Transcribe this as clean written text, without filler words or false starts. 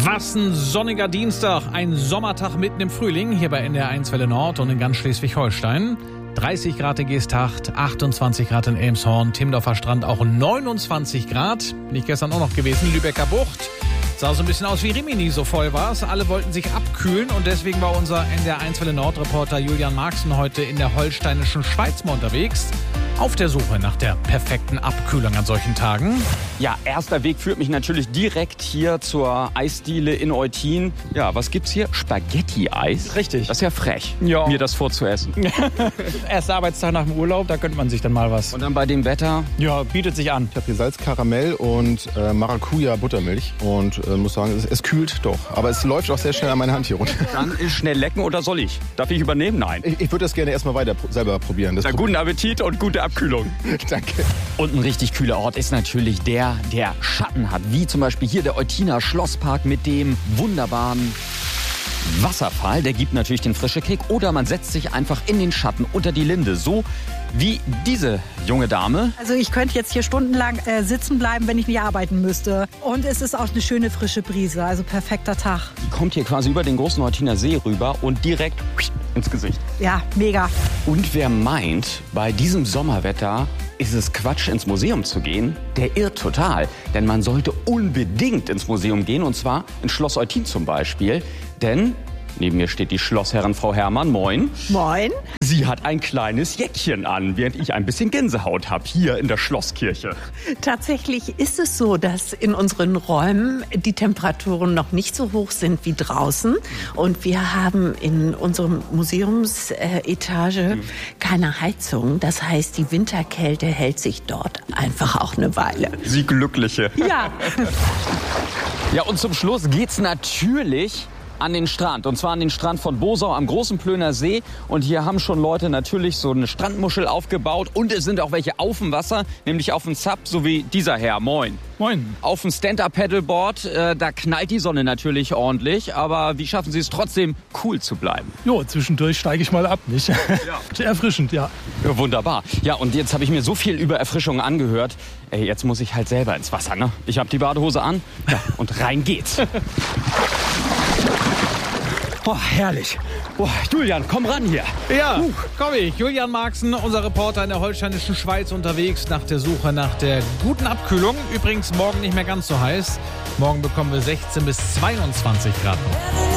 Was ein sonniger Dienstag, ein Sommertag mitten im Frühling, hier bei NDR 1 Welle Nord und in ganz Schleswig-Holstein. 30 Grad in Geesthacht, 28 Grad in Elmshorn, Timmendorfer Strand auch 29 Grad. Bin ich gestern auch noch gewesen, Lübecker Bucht. Sah so ein bisschen aus wie Rimini, so voll war es. Alle wollten sich abkühlen und deswegen war unser NDR 1 Welle Nord Reporter Julian Marxen heute in der holsteinischen Schweiz mal unterwegs. Auf der Suche nach der perfekten Abkühlung an solchen Tagen. Ja, erster Weg führt mich natürlich direkt hier zur Eisdiele in Eutin. Ja, was gibt's hier? Spaghetti-Eis? Richtig. Das ist ja frech, Ja. mir das vorzuessen. Erster Arbeitstag nach dem Urlaub, da könnte man sich dann mal was. Und dann bei dem Wetter? Ja, bietet sich an. Ich habe hier Salzkaramell und Maracuja-Buttermilch und muss sagen, es kühlt doch. Aber es läuft auch sehr schnell an meine Hand hier runter. Dann ist schnell lecken oder soll ich? Darf ich übernehmen? Nein. Ich würde das gerne erstmal weiter selber probieren. Na, guten Appetit und gute Abkühlung. Danke. Und ein richtig kühler Ort ist natürlich der Schatten hat. Wie zum Beispiel hier der Eutiner Schlosspark mit dem wunderbaren Wasserfall. Der gibt natürlich den frischen Kick. Oder man setzt sich einfach in den Schatten unter die Linde. So wie diese junge Dame. Also ich könnte jetzt hier stundenlang sitzen bleiben, wenn ich nicht arbeiten müsste. Und es ist auch eine schöne frische Brise, also perfekter Tag. Die kommt hier quasi über den großen Eutiner See rüber und direkt ins Gesicht. Ja, mega. Und wer meint, bei diesem Sommerwetter ist es Quatsch, ins Museum zu gehen, der irrt total. Denn man sollte unbedingt ins Museum gehen, und zwar ins Schloss Eutin zum Beispiel. Denn neben mir steht die Schlossherrin Frau Herrmann. Moin. Moin. Sie hat ein kleines Jäckchen an, während ich ein bisschen Gänsehaut habe hier in der Schlosskirche. Tatsächlich ist es so, dass in unseren Räumen die Temperaturen noch nicht so hoch sind wie draußen. Und wir haben in unserem Museumsetage keine Heizung. Das heißt, die Winterkälte hält sich dort einfach auch eine Weile. Sie Glückliche. Ja. Ja, und zum Schluss geht's natürlich an den Strand. Und zwar an den Strand von Bosau am Großen Plöner See. Und hier haben schon Leute natürlich so eine Strandmuschel aufgebaut. Und es sind auch welche auf dem Wasser, nämlich auf dem Sub, so wie dieser Herr. Moin. Moin. Auf dem Stand-Up-Paddleboard, da knallt die Sonne natürlich ordentlich. Aber wie schaffen Sie es trotzdem, cool zu bleiben? Jo, zwischendurch steige ich mal ab, nicht? Ja. Erfrischend, ja. Ja, wunderbar. Ja, und jetzt habe ich mir so viel über Erfrischung angehört. Ey, jetzt muss ich halt selber ins Wasser, ne? Ich habe die Badehose an, ja, und rein geht's. Oh, herrlich. Oh, Julian, komm ran hier. Ja, komm ich. Julian Marxen, unser Reporter in der holsteinischen Schweiz, unterwegs nach der Suche nach der guten Abkühlung. Übrigens morgen nicht mehr ganz so heiß. Morgen bekommen wir 16 bis 22 Grad.